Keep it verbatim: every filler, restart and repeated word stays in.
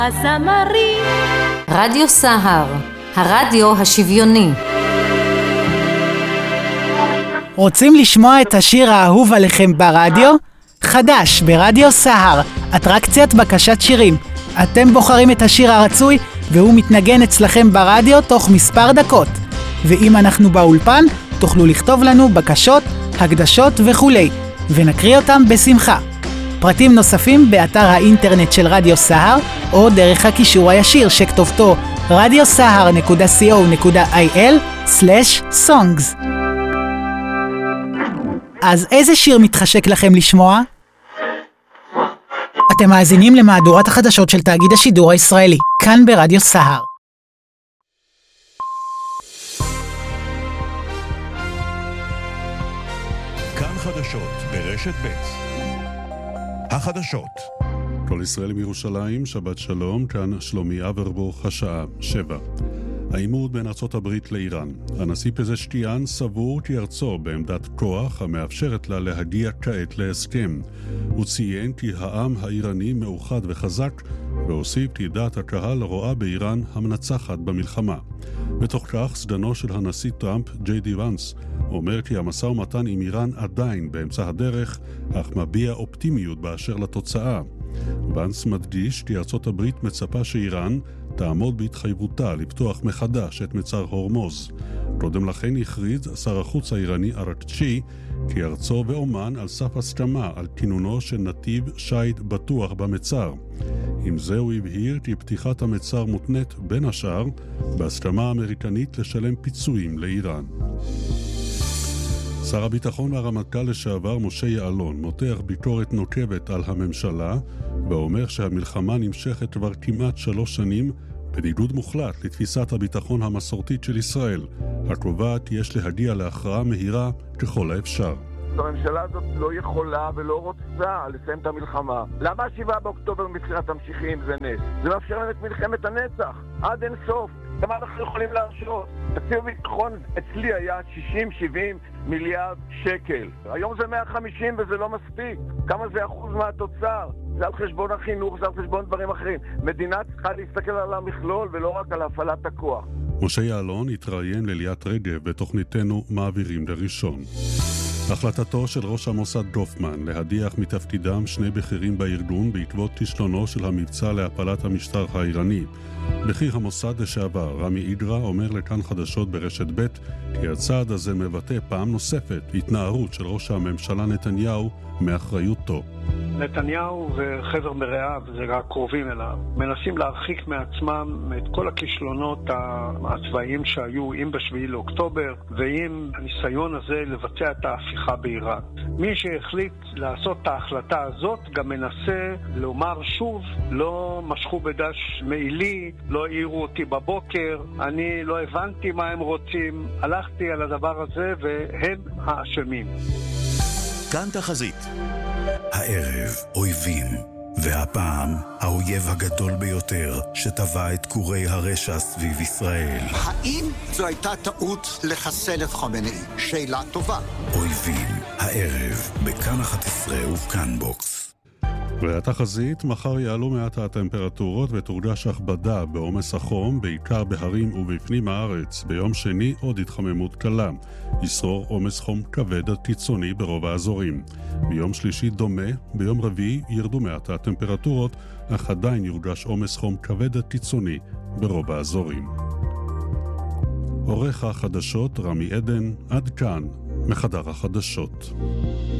רדיו סהר, הרדיו השוויוני. רוצים לשמוע את השיר האהוב עליכם ברדיו? חדש ברדיו סהר, אטרקציית בקשת שירים. אתם בוחרים את השיר הרצוי והוא מתנגן אצלכם ברדיו תוך מספר דקות. ואם אנחנו באולפן, תוכלו לכתוב לנו בקשות, הקדשות וכולי, ונקריא אותם בשמחה. פרטים נוספים באתר האינטרנט של רדיו סהר, או דרך הקישור הישיר שכתובתו רדיו סהר נקודה סי או נקודה איי אל סלש סונגס. אז איזה שיר מתחשק לכם לשמוע? אתם מאזינים למהדורת החדשות של תאגיד השידור הישראלי, כאן ברדיו סהר. כאן חדשות ברשת ב'. החדשות. כל ישראל מירושלים, שבת שלום, כאן שלומי אברבוך, השעה שבע. העימות בין ארצות הברית לאיראן. הנשיא פזשטיאן סבור כי ארצו בעמדת כוח המאפשרת לה להגיע כעת להסכם. הוא ציין כי העם האיראני מאוחד וחזק, והוסיף כי דעת הקהל רואה באיראן המנצחת במלחמה. בתוך כך, סגנו של הנשיא טראמפ, ג'יי די ונס, אומר כי המשא ומתן עם איראן עדיין באמצע הדרך, אך מביע אופטימיות באשר לתוצאה. ונס מדגיש כי ארצות הברית מצפה שאיראן תעמוד בהתחייבותה לפתוח מחדש את מצר הורמוז. קודם לכן הכריז שר החוץ האיראני ארקצ'י כי ארצו ואומן על סף הסכמה על כינונו של נתיב שייט בטוח במצר. עם זה הוא הבהיר כי פתיחת המצר מותנית בין השאר בהסכמה האמריקנית לשלם פיצויים לאיראן. שר הביטחון והרמטכ"ל לשעבר משה יעלון מותח ביקורת נוקבת על הממשלה ואומר שהמלחמה נמשכת כבר כמעט שלוש שנים בניגוד מוחלט לתפיסת הביטחון המסורתית של ישראל, הקובעת כי יש להגיע להכרעה מהירה ככל האפשר. הממשלה הזאת לא יכולה ולא רוצה לסיים את המלחמה. למה שבעה באוקטובר מבחינת המשיכים זה נס? זה מאפשר לנו את מלחמת הנצח עד אין סוף. כמה אנחנו יכולים להרשות? תקציב הביטחון אצלי היה שישים שבעים מיליארד שקל. היום זה מאה וחמישים וזה לא מספיק. כמה זה אחוז מהתוצר? זה על חשבון החינוך, זה על חשבון דברים אחרים. מדינה צריכה להסתכל על המכלול ולא רק על הפעלת הכוח. משה יעלון התראיין לליאת רגב בתוכניתנו מעבירים לראשון. החלטתו של ראש המוסד דופמן להדיח מתפקידם שני בכירים בארגון בעקבות כישלונו של המבצע להפלת המשטר האיראני. בכיר המוסד לשעבר רמי אידרה אומר לכאן חדשות ברשת ב' כי הצעד הזה מבטא פעם נוספת התנערות של ראש הממשלה נתניהו מאחריותו. נתניהו וחבר מרעיו, זה רק קרובים אליו, מנסים להרחיק מעצמם את כל הכישלונות הצבאיים שהיו אם בשביעי לאוקטובר ואם הניסיון הזה לבצע את ההפיכה באיראן. מי שהחליט לעשות את ההחלטה הזאת גם מנסה לומר שוב, לא משכו בדש מעילי, לא העירו אותי בבוקר, אני לא הבנתי מה הם רוצים, הלכתי על הדבר הזה והם האשמים. כאן תחזית. הערב אויבים, והפעם האויב הגדול ביותר שטבע את קורי הרשע סביב ישראל. האם זו הייתה טעות לחסל את חומני? שאלה טובה. אויבים, הערב, בכאן אחת עשרה ובכאן בוקס. והתחזית, מחר יעלו מעט הטמפרטורות ותורגש הכבדה בעומס החום, בעיקר בהרים ובפנים הארץ. ביום שני עוד התחממות קלה. ישרור עומס חום כבד עד קיצוני ברוב האזורים. ביום שלישי דומה, ביום רביעי ירדו מעט הטמפרטורות, אך עדיין יורגש עומס חום כבד עד קיצוני ברוב האזורים. עורך החדשות רמי עדן, עד כאן מחדר החדשות.